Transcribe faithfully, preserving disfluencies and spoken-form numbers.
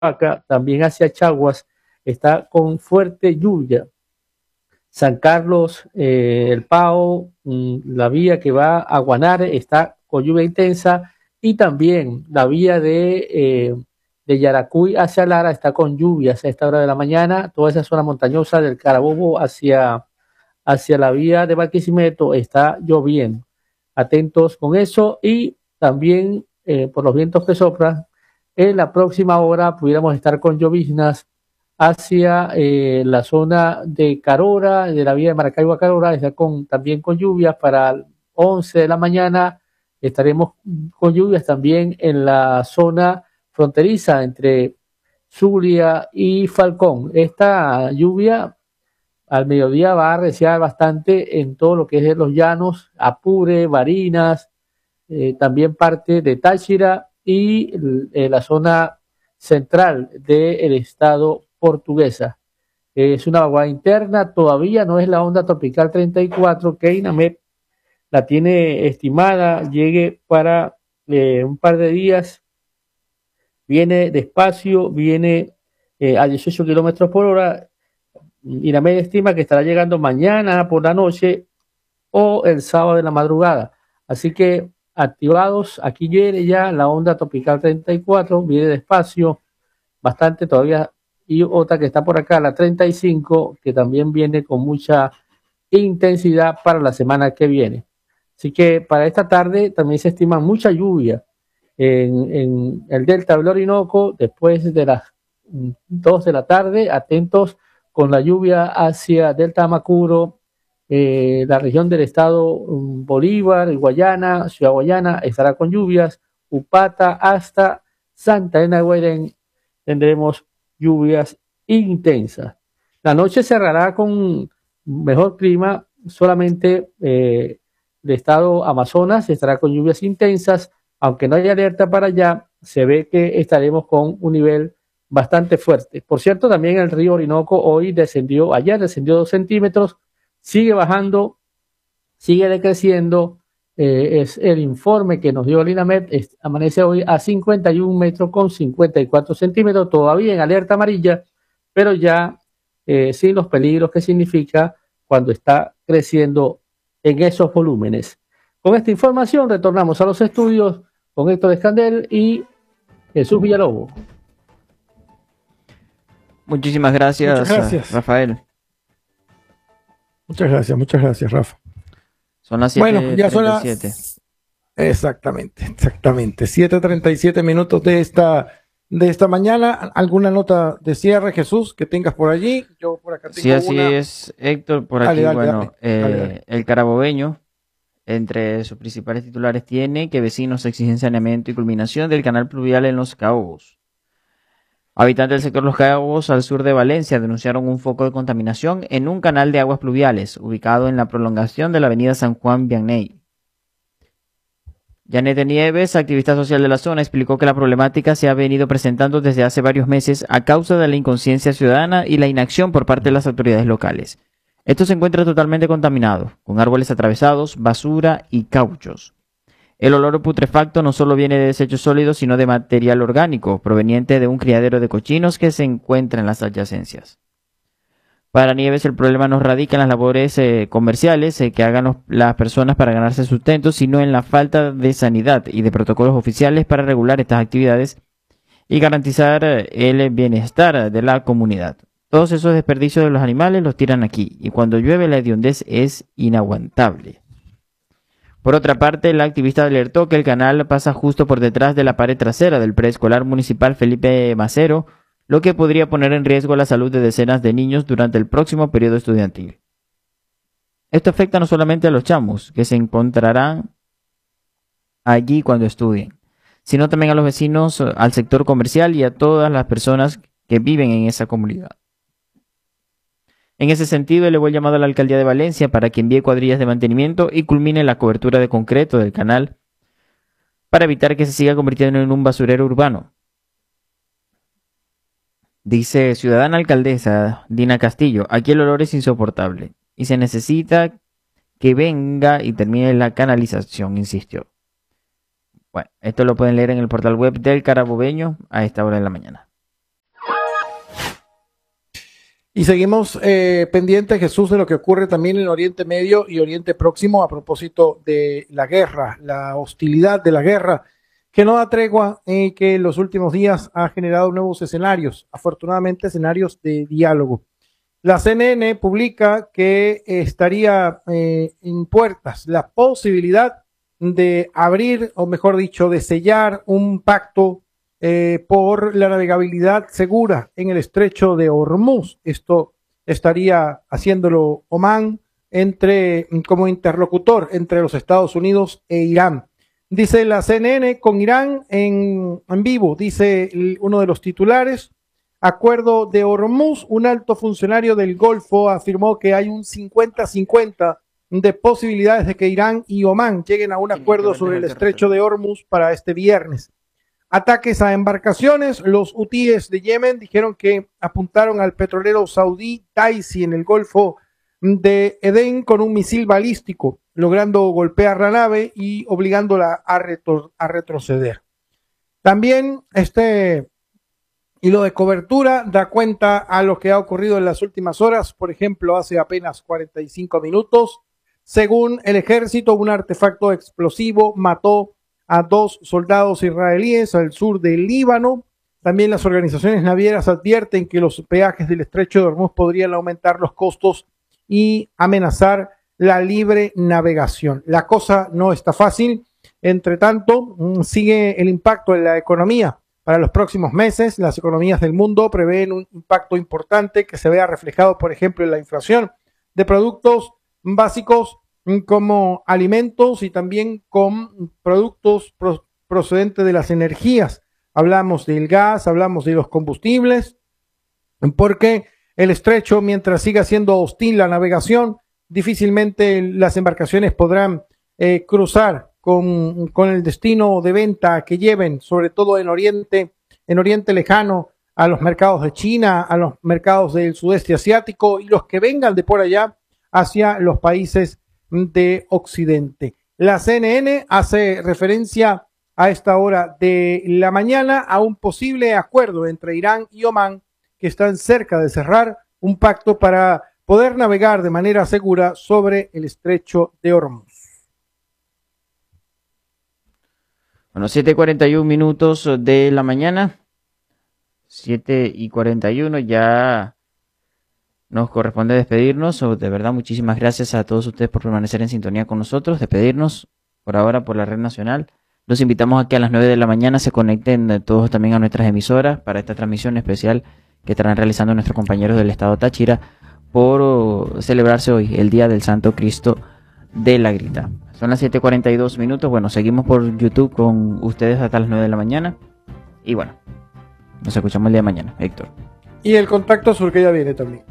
Acá, también hacia Chaguas, está con fuerte lluvia. San Carlos, eh, El Pao, mm, la vía que va a Guanare está con lluvia intensa y también la vía de, eh, de Yaracuy hacia Lara está con lluvias a esta hora de la mañana. Toda esa zona montañosa del Carabobo hacia, hacia la vía de Barquisimeto está lloviendo. Atentos con eso y también eh, por los vientos que soplan, en la próxima hora pudiéramos estar con lloviznas hacia eh, la zona de Carora, de la vía de Maracaibo a Carora, está con, también con lluvias para once de la mañana. Estaremos con lluvias también en la zona fronteriza entre Zulia y Falcón. Esta lluvia al mediodía va a arreciar bastante en todo lo que es de los llanos, Apure, Barinas, eh, también parte de Táchira y eh, la zona central del estado portuguesa. Eh, es una vaguada interna, todavía no es la onda tropical treinta y cuatro que INAMED la tiene estimada, llegue para eh, un par de días, viene despacio, viene eh, a dieciocho kilómetros por hora. INAMED estima que estará llegando mañana por la noche o el sábado de la madrugada. Así que activados, aquí viene ya la onda tropical treinta y cuatro, viene despacio, bastante todavía, y otra que está por acá, la treinta y cinco, que también viene con mucha intensidad para la semana que viene. Así que para esta tarde también se estima mucha lluvia en, en el delta del Orinoco después de las dos de la tarde, atentos con la lluvia hacia delta Amacuro, eh, la región del estado um, Bolívar, Guayana, Ciudad Guayana estará con lluvias, Upata hasta Santa Elena de Guairén tendremos lluvias intensas. La noche cerrará con mejor clima, solamente eh, el estado Amazonas estará con lluvias intensas, aunque no haya alerta para allá, se ve que estaremos con un nivel bastante fuerte. Por cierto, también el río Orinoco hoy descendió, ayer descendió dos centímetros, sigue bajando, sigue decreciendo, eh, es el informe que nos dio el INAMED, es, amanece hoy a cincuenta y un metros con cincuenta y cuatro centímetros, todavía en alerta amarilla, pero ya eh, sin los peligros que significa cuando está creciendo en esos volúmenes. Con esta información retornamos a los estudios con Héctor Escandel y Jesús Villalobos. Muchísimas gracias, muchas gracias, Rafael. Muchas gracias, muchas gracias, Rafa. Son las siete. Bueno, ya son las... Exactamente, exactamente. siete treinta y siete minutos de esta, de esta mañana. ¿Alguna nota de cierre, Jesús, que tengas por allí? Yo por acá tengo sí, así una... es, Héctor. Por aquí, dale, dale, bueno, dale, eh, dale, dale. El carabobeño, entre sus principales titulares, tiene que vecinos exigen saneamiento y culminación del canal pluvial en Los Cabos. Habitantes del sector Los Cabos, al sur de Valencia, denunciaron un foco de contaminación en un canal de aguas pluviales, ubicado en la prolongación de la avenida San Juan Vianney. Janete Nieves, activista social de la zona, explicó que la problemática se ha venido presentando desde hace varios meses a causa de la inconsciencia ciudadana y la inacción por parte de las autoridades locales. Esto se encuentra totalmente contaminado, con árboles atravesados, basura y cauchos. El olor putrefacto no solo viene de desechos sólidos, sino de material orgánico, proveniente de un criadero de cochinos que se encuentra en las adyacencias. Para Nieves, el problema no radica en las labores eh, comerciales eh, que hagan los, las personas para ganarse sustento, sino en la falta de sanidad y de protocolos oficiales para regular estas actividades y garantizar eh, el bienestar de la comunidad. Todos esos desperdicios de los animales los tiran aquí, y cuando llueve la hediondez es inaguantable. Por otra parte, la activista alertó que el canal pasa justo por detrás de la pared trasera del preescolar municipal Felipe Macero, lo que podría poner en riesgo la salud de decenas de niños durante el próximo periodo estudiantil. Esto afecta no solamente a los chamos, que se encontrarán allí cuando estudien, sino también a los vecinos, al sector comercial y a todas las personas que viven en esa comunidad. En ese sentido, elevó el llamado a la alcaldía de Valencia para que envíe cuadrillas de mantenimiento y culmine la cobertura de concreto del canal para evitar que se siga convirtiendo en un basurero urbano. Dice ciudadana alcaldesa Dina Castillo, aquí el olor es insoportable y se necesita que venga y termine la canalización, insistió. Bueno, esto lo pueden leer en el portal web del Carabobeño a esta hora de la mañana. Y seguimos eh, pendientes, Jesús, de lo que ocurre también en Oriente Medio y Oriente Próximo a propósito de la guerra, la hostilidad de la guerra, que no da tregua y que en los últimos días ha generado nuevos escenarios, afortunadamente escenarios de diálogo. La C N N publica que estaría eh, en puertas la posibilidad de abrir, o mejor dicho, de sellar un pacto Eh, por la navegabilidad segura en el estrecho de Hormuz. Esto estaría haciéndolo Omán entre, como interlocutor entre los Estados Unidos e Irán. Dice la C N N con Irán en, en vivo, dice el, uno de los titulares, acuerdo de Hormuz, un alto funcionario del Golfo afirmó que hay un cincuenta cincuenta de posibilidades de que Irán y Omán lleguen a un acuerdo sobre el estrecho de Hormuz para este viernes. Ataques a embarcaciones. Los hutíes de Yemen dijeron que apuntaron al petrolero saudí Taisi en el Golfo de Edén con un misil balístico, logrando golpear la nave y obligándola a, retro, a retroceder. También este hilo de cobertura da cuenta a lo que ha ocurrido en las últimas horas. Por ejemplo, hace apenas cuarenta y cinco minutos, según el ejército, un artefacto explosivo mató a dos soldados israelíes al sur del Líbano. También las organizaciones navieras advierten que los peajes del estrecho de Hormuz podrían aumentar los costos y amenazar la libre navegación. La cosa no está fácil. Entre tanto, sigue el impacto en la economía. Para los próximos meses, las economías del mundo prevén un impacto importante que se vea reflejado, por ejemplo, en la inflación de productos básicos como alimentos y también con productos pro procedentes de las energías. Hablamos del gas, hablamos de los combustibles, porque el estrecho, mientras siga siendo hostil la navegación, difícilmente las embarcaciones podrán eh, cruzar con, con el destino de venta que lleven, sobre todo en Oriente, en Oriente Lejano, a los mercados de China, a los mercados del sudeste asiático y los que vengan de por allá hacia los países de Occidente. La C N N hace referencia a esta hora de la mañana a un posible acuerdo entre Irán y Omán que están cerca de cerrar un pacto para poder navegar de manera segura sobre el estrecho de Hormuz. Bueno, siete y cuarenta y uno minutos de la mañana, siete y cuarenta y uno, ya nos corresponde despedirnos. De verdad, muchísimas gracias a todos ustedes por permanecer en sintonía con nosotros, despedirnos por ahora por la red nacional. Los invitamos a que a las nueve de la mañana se conecten todos también a nuestras emisoras para esta transmisión especial que estarán realizando nuestros compañeros del estado Táchira por celebrarse hoy el Día del Santo Cristo de la Grita. Son las siete y cuarenta y dos minutos. Bueno, seguimos por YouTube con ustedes hasta las nueve de la mañana. Y bueno, nos escuchamos el día de mañana, Héctor. Y el contacto sur que ya viene también.